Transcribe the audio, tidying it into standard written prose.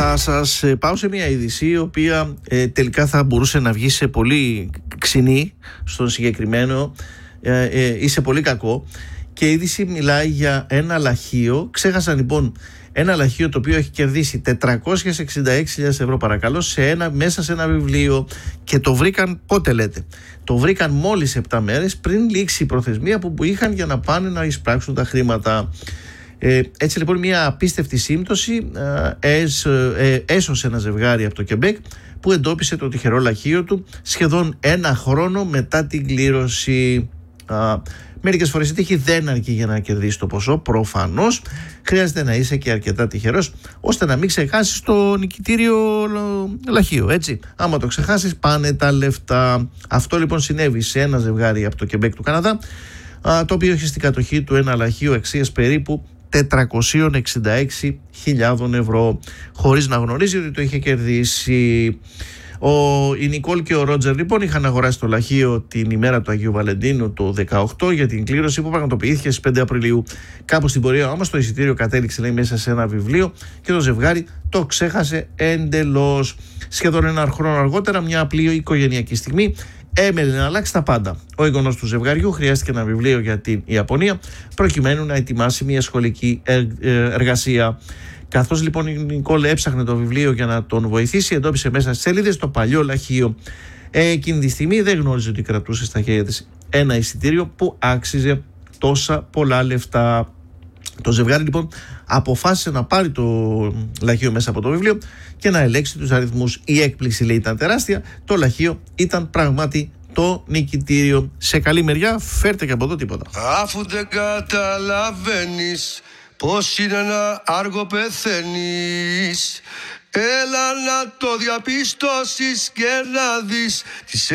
Θα σας πάω σε μια είδηση η οποία τελικά θα μπορούσε να βγει σε πολύ ξινή στον συγκεκριμένο ή σε πολύ κακό, και η είδηση μιλάει για ένα λαχείο. Ξέχασαν λοιπόν ένα λαχείο το οποίο έχει κερδίσει 466.000 ευρώ, παρακαλώ, μέσα σε ένα βιβλίο, και το βρήκαν, πότε λέτε? Το βρήκαν μόλις 7 μέρες πριν λήξει η προθεσμία που είχαν για να πάνε να εισπράξουν τα χρήματα. Έτσι λοιπόν μια απίστευτη σύμπτωση έσωσε ένα ζευγάρι από το Κεμπέκ που εντόπισε το τυχερό λαχείο του σχεδόν ένα χρόνο μετά την κλήρωση. Μερικές φορές η τύχη δεν αρκεί για να κερδίσει το ποσό. Προφανώς χρειάζεται να είσαι και αρκετά τυχερός ώστε να μην ξεχάσεις το νικητήριο λαχείο, έτσι. Άμα το ξεχάσεις πάνε τα λεφτά. Αυτό λοιπόν συνέβη σε ένα ζευγάρι από το Κεμπέκ του Καναδά, το οποίο είχε στην κατοχή του ένα λαχείο αξίας περίπου 466.000 ευρώ, χωρίς να γνωρίζει ότι το είχε κερδίσει. Η Νικόλ και ο Ρότζερ λοιπόν είχαν αγοράσει το λαχείο την ημέρα του Αγίου Βαλεντίνου το 18 για την κλήρωση που πραγματοποιήθηκε στις 5 Απριλίου. Κάπου στην πορεία όμως το εισιτήριο κατέληξε, λέει, μέσα σε ένα βιβλίο και το ζευγάρι το ξέχασε εντελώς. Σχεδόν ένα χρόνο αργότερα, μια απλή οικογενειακή στιγμή, έμελε να αλλάξει τα πάντα. Ο εγγονός του ζευγαριού χρειάστηκε ένα βιβλίο για την Ιαπωνία προκειμένου να ετοιμάσει μια σχολική εργασία. Καθώς λοιπόν η Νικόλ έψαχνε το βιβλίο για να τον βοηθήσει, εντόπισε μέσα στις σελίδες το παλιό λαχείο. Εκείνη τη στιγμή δεν γνώριζε ότι κρατούσε στα χέρια της ένα εισιτήριο που άξιζε τόσα πολλά λεφτά. Το ζευγάρι λοιπόν αποφάσισε να πάρει το λαχείο μέσα από το βιβλίο και να ελέγξει τους αριθμούς. Η έκπληξη, λέει, ήταν τεράστια. Το λαχείο ήταν πράγματι το νικητήριο. Σε καλή μεριά, φέρτε και από εδώ τίποτα. Αφού δεν καταλαβαίνεις πως είναι να άργο πεθαίνεις, έλα να το διαπιστώσεις και να δεις τις